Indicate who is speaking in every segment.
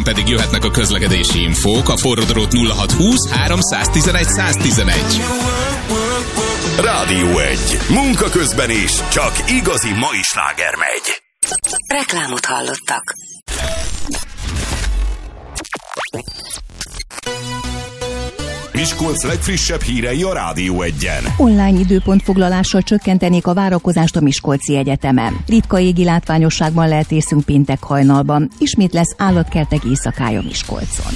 Speaker 1: pedig jöhetnek a közlekedési infók a forródrót 0620 311 111.
Speaker 2: Rádió 1. Munka közben is csak igazi mai sláger megy.
Speaker 3: Reklámot hallottak.
Speaker 2: Miskolc legfrissebb hírei a Rádió 1-en.
Speaker 4: Online időpontfoglalással csökkentenék a várakozást a Miskolci Egyetemen. Ritka égi látványosságban lehet részünk péntek hajnalban. Ismét lesz állatkertek éjszakája Miskolcon.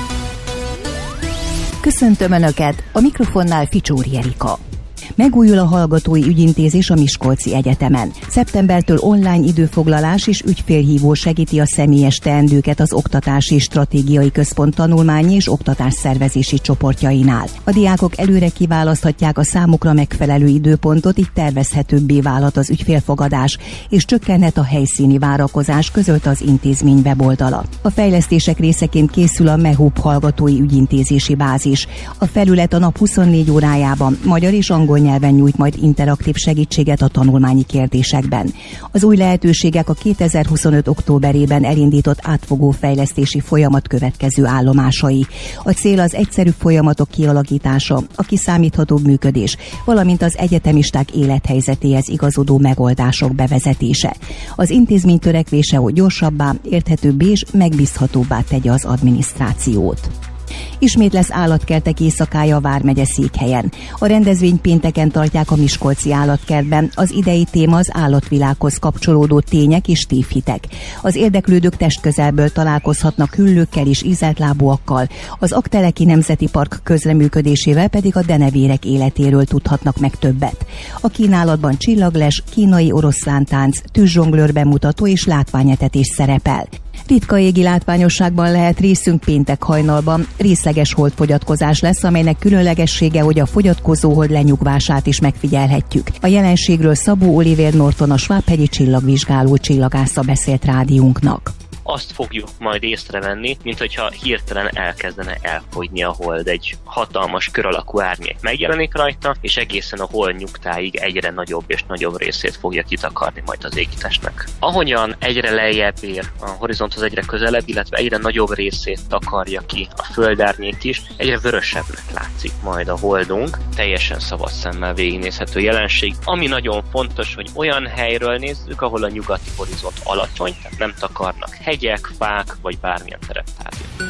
Speaker 4: Köszöntöm Önöket, a mikrofonnál Ficsóri Erika. Megújul a hallgatói ügyintézés a Miskolci Egyetemen. Szeptembertől online időfoglalás és ügyfélhívó segíti a személyes teendőket az Oktatási Stratégiai Központ tanulmányi és oktatásszervezési csoportjainál. A diákok előre kiválaszthatják a számukra megfelelő időpontot, így tervezhetőbbé válhat az ügyfélfogadás, és csökkenhet a helyszíni várakozás, közölte az intézmény weboldala. A fejlesztések részeként készül a MEHUB hallgatói ügyintézési bázis. A felület a nap 24 órájában magyar és angol nyelven nyújt majd interaktív segítséget a tanulmányi kérdésekben. Az új lehetőségek a 2025. októberében elindított átfogó fejlesztési folyamat következő állomásai. A cél az egyszerű folyamatok kialakítása, a kiszámíthatóbb működés, valamint az egyetemisták élethelyzetéhez igazodó megoldások bevezetése. Az intézmény törekvése, hogy gyorsabbá, érthetőbbé és megbízhatóbbá tegye az adminisztrációt. Ismét lesz állatkertek éjszakája a vármegye székhelyen. A rendezvényt pénteken tartják a Miskolci állatkertben. Az idei téma az állatvilághoz kapcsolódó tények és tévhitek. Az érdeklődők testközelből találkozhatnak hüllőkkel és ízeltlábúakkal. Az Aggteleki Nemzeti Park közreműködésével pedig a denevérek életéről tudhatnak meg többet. A kínálatban csillagles, kínai oroszlántánc, tűzzsonglőr bemutató és látványetetés szerepel. Ritka égi látványosságban lehet részünk péntek hajnalban. Részleges holdfogyatkozás lesz, amelynek különlegessége, hogy a fogyatkozó hold lenyugvását is megfigyelhetjük. A jelenségről Szabó Olivér Norton, a Svábhegyi csillagvizsgáló csillagásza beszélt rádiónknak.
Speaker 5: Azt fogjuk majd észrevenni, mint hogyha hirtelen elkezdene elfogyni a hold. Egy hatalmas kör alakú árnyék megjelenik rajta, és egészen a hold nyugtáig egyre nagyobb és nagyobb részét fogja kitakarni majd az égitestnek. Ahogyan egyre lejjebb ér a horizonthoz, egyre közelebb, illetve egyre nagyobb részét takarja ki a földárnyék is, egyre vörösebbnek látszik majd a holdunk. Teljesen szabad szemmel végignézhető jelenség. Ami nagyon fontos, hogy olyan helyről nézzük, ahol a nyugati horizont alacsony, tehát nem takarnak hegyek, fák, vagy bármilyen tereptárgyak.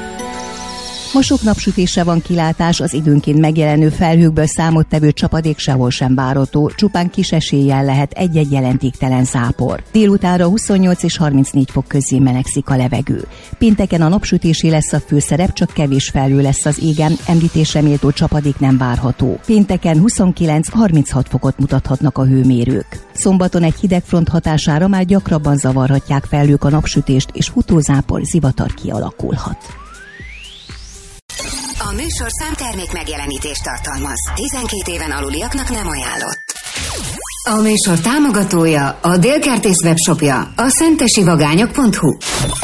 Speaker 4: Ma sok napsütésre van kilátás, az időnként megjelenő felhőkből számottevő csapadék sehol sem várható, csupán kis eséllyel lehet egy-egy jelentéktelen zápor. Délutánra 28 és 34 fok közé melegszik a levegő. Pénteken a napsütésé lesz a főszerep, csak kevés felhő lesz az égen, említésre méltó csapadék nem várható. Pénteken 29-36 fokot mutathatnak a hőmérők. Szombaton egy hidegfront hatására már gyakrabban zavarhatják felhők a napsütést, és futózápor, zivatar kialakulhat.
Speaker 3: A műsorszám termék megjelenítést tartalmaz. 12 éven aluliaknak nem ajánlott. A műsor támogatója, a Dél Kertész webshopja, a szentesivagányok.hu.